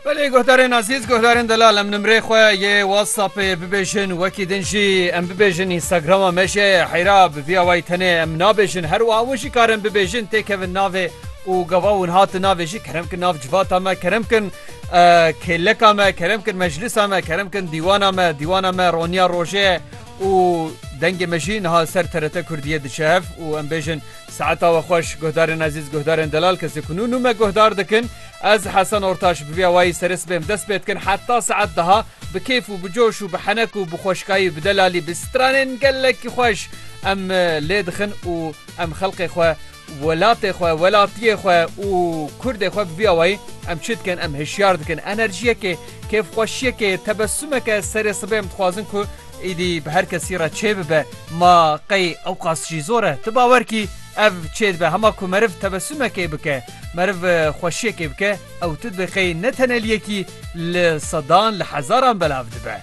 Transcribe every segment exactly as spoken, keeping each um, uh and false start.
بله گهدارین عزیز گهدارین دلال ام نمره خواه یه واتساپ ببیشن وکی دنجی ام ببیشن اینستاگرام مشه حیرا ببیا وای تنه ام نابیشن هر واوشی کارم ببیشن تیکه و ناوه و گواون هات ناوه جی کرم کن ناو جوات همه کرم کن کلک همه کرم کن مجلس همه کرم کن دیوان همه دیوان همه رونیا روژه و دنگ مجی نها سر ترته کردیه دشهف و ام بیشن ساعتا و خوش گهدارین عزیز گهدارین دلال کسی کنون نومه گهدار دکن از حسن اورتاش ببیا وای سرس بهم دست بيت كن حتى ساعت دها بكيف وبجوش وبحنك وبخوشكاي بدلالي بسترانن قال لك خوش ام ليدخن و ام خلقي خو ولاتي خو ولاتي خو و كرد خو ببیا وای ام شد كن ام هشيار دكن انرژيه كي كيف خوشيه كي تبسمك سرس بهم تخوازن كو ايدي بهر كثيره تشيب ما قي اوقاس شي زوره تباور كي اف تشيد به هما کو مرف تبسمك بك مرف خوشيك بك او تدبقي نتنليكي لصدان لحزاران بلاف دبه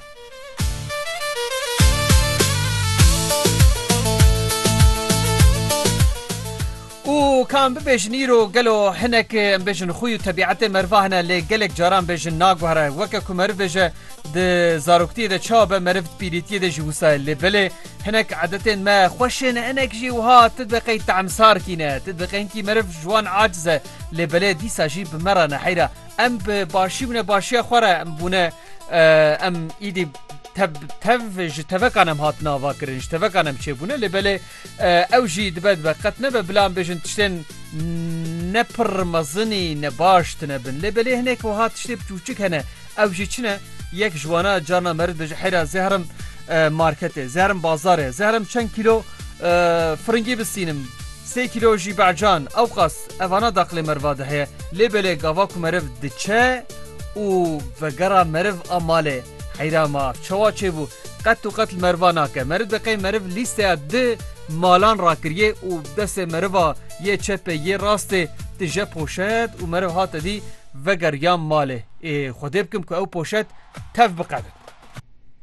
و كان ببيجن يرو قالوا حنك بيجن خوي طبيعته مرفاهنا اللي قالك جاران بيجن ناقوهره وكاكو مرف بيجا د زاروكتي د چابه مرف بيريتي د جوسا اللي بلي هناك عادتين ما خوشن انك جي وها تدبقي تعمسار كينا تدبقي انكي مرف جوان عاجزه اللي بلي دي ساجي بمرنا حيره ام باشي من باشي خوره ام بونه ام ايدي تب تفج تفكانم هات ناوا كرنج تفكانم چبونه لبله اوجي دبد بقت نب بلان بجن تشتن نپر مزني نباش تنبن لبله هناك وهات تشتي بچوچك هنا اوجي چنه یک جوانا جانا مرد بج حيرا زهرم ماركته زهرم بازاره زهرم چند كيلو فرنگي بسينم سه كيلو جي بعجان اوقاس اوانا داخل مرواده هي لبله گاواكو مرف دچه و وگرا مرف اماله حيرا ما چوا چه بو قط قتل مروانا که مرد بقی مرف لیسته ده مالان را کریه و دست مروا یه چپه یه راسته تجه پوشد و مرف هات دی وگر یا ماله خودی بکم که او پوشد تف بقدر